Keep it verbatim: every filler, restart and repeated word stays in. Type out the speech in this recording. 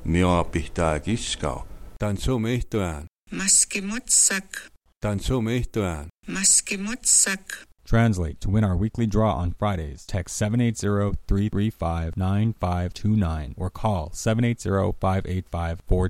Mio pihtaa kiskau. Tansumihtuään. Maskimutsak. Tansumihtuään. Maskimutsak. Translate. To win our weekly draw on Fridays, text seven eight zero, three three five, nine five two nine or call seven eight zero, five eight five, four